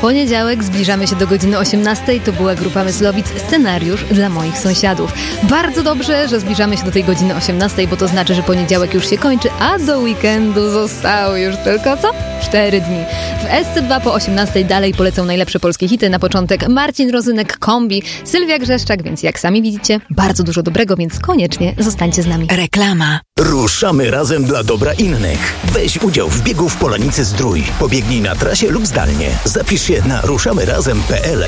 Poniedziałek, zbliżamy się do godziny 18. To była grupa Myslowic Scenariusz dla moich sąsiadów. Bardzo dobrze, że zbliżamy się do tej godziny 18, bo to znaczy, że poniedziałek już się kończy, a do weekendu zostały już tylko co? 4 dni. W SC2 po 18 dalej polecą najlepsze polskie hity. Na początek Marcin Rozynek, Kombi, Sylwia Grzeszczak, więc jak sami widzicie, bardzo dużo dobrego, więc koniecznie zostańcie z nami. Reklama. Ruszamy razem dla dobra innych. Weź udział w biegu w Polanicy Zdrój. Pobiegnij na trasie lub zdalnie. Zapisz się na ruszamyrazem.pl